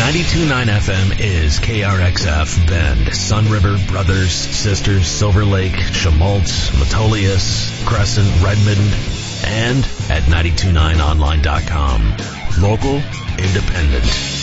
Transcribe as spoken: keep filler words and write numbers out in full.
ninety-two point nine F M is K R X F Bend, Sunriver, Brothers, Sisters, Silver Lake, Schmaltz, Metolius, Crescent, Redmond, and at ninety two point nine online dot com. Local, independent.